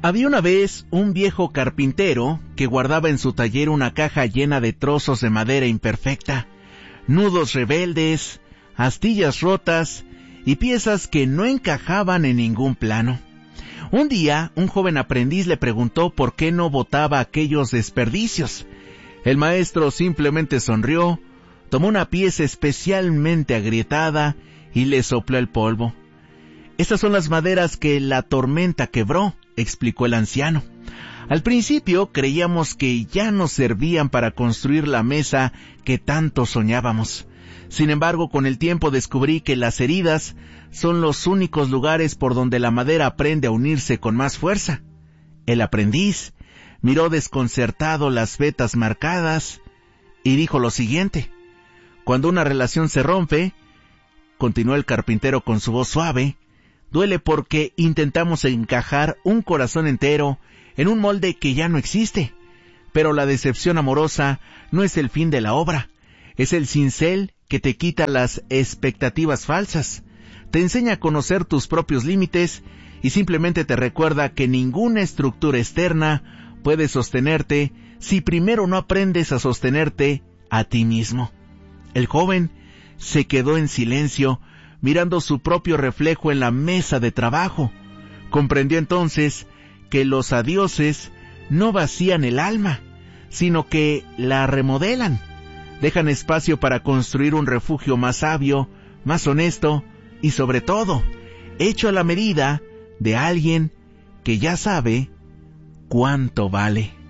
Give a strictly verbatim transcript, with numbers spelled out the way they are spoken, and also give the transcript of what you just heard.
Había una vez un viejo carpintero que guardaba en su taller una caja llena de trozos de madera imperfecta, nudos rebeldes, astillas rotas y piezas que no encajaban en ningún plano. Un día, un joven aprendiz le preguntó por qué no botaba aquellos desperdicios. El maestro simplemente sonrió, tomó una pieza especialmente agrietada y le sopló el polvo. «Estas son las maderas que la tormenta quebró», explicó el anciano. «Al principio creíamos que ya nos servían para construir la mesa que tanto soñábamos. Sin embargo, con el tiempo descubrí que las heridas son los únicos lugares por donde la madera aprende a unirse con más fuerza». El aprendiz miró desconcertado las vetas marcadas y dijo lo siguiente: «Cuando una relación se rompe», continuó el carpintero con su voz suave, «duele porque intentamos encajar un corazón entero en un molde que ya no existe. Pero la decepción amorosa no es el fin de la obra, es el cincel que te quita las expectativas falsas, te enseña a conocer tus propios límites y simplemente te recuerda que ninguna estructura externa puede sostenerte si primero no aprendes a sostenerte a ti mismo». El joven se quedó en silencio, mirando su propio reflejo en la mesa de trabajo. Comprendió entonces que los adioses no vacían el alma, sino que la remodelan. Dejan espacio para construir un refugio más sabio, más honesto y sobre todo, hecho a la medida de alguien que ya sabe cuánto vale.